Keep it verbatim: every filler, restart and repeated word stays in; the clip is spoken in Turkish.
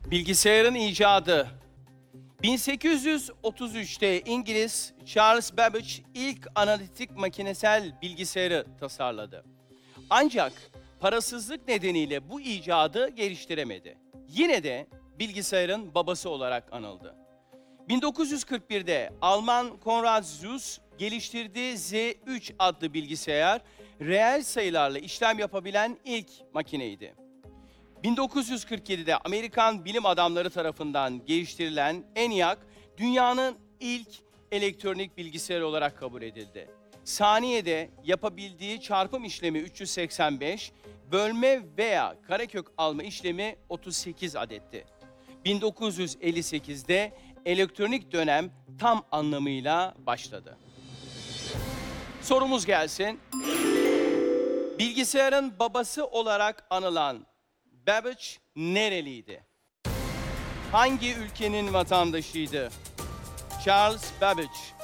Bilgisayarın icadı. bin sekiz yüz otuz üçte İngiliz Charles Babbage ilk analitik makinesel bilgisayarı tasarladı. Ancak parasızlık nedeniyle bu icadı geliştiremedi. Yine de bilgisayarın babası olarak anıldı. bin dokuz yüz kırk birde Alman Konrad Zuse geliştirdiği Z üç adlı bilgisayar, reel sayılarla işlem yapabilen ilk makineydi. bin dokuz yüz kırk yedide Amerikan bilim adamları tarafından geliştirilen ENIAC, dünyanın ilk elektronik bilgisayarı olarak kabul edildi. Saniyede yapabildiği çarpım işlemi üç yüz seksen beş, bölme veya karekök alma işlemi otuz sekiz adetti. bin dokuz yüz elli sekizde elektronik dönem tam anlamıyla başladı. Sorumuz gelsin. Bilgisayarın babası olarak anılan Babbage nereliydi? Hangi ülkenin vatandaşıydı? Charles Babbage